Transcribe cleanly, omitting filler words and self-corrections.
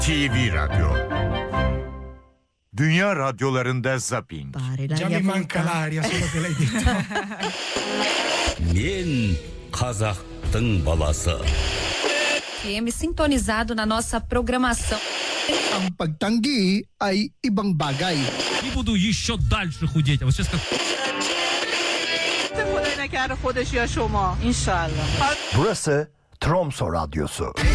TV Radyo. Dünya radyolarında zapping. Già mi manca l'aria solo che l'hai detto. Men Kazaktın balası. FM sintonizado na nossa programação. Ang pagtanggi ay ibang bagay. И буду еще дальше худеть. А вот сейчас как... Burası Tromso Radyosu.